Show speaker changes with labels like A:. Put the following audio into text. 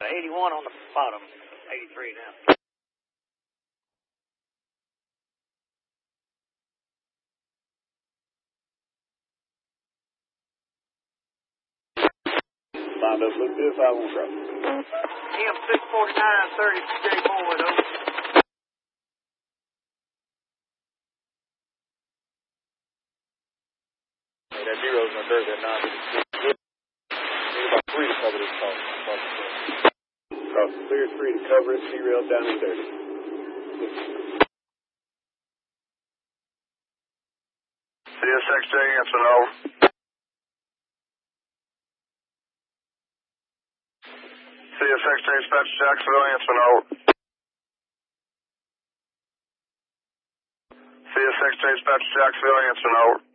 A: 81 on the bottom, 83 now.
B: Lined up, look good, 5-1 drop.
A: M649, 30, J forward, over.
B: Hey, that zero's in the dirt, that 9. Need about 3 to cover this call. Cross the clear 3 to cover it, C-rail down in 30.
C: CSXJ, answer over. CSXJ, dispatch Jacksonville, answer over. CSXJ, dispatch Jacksonville, answer over.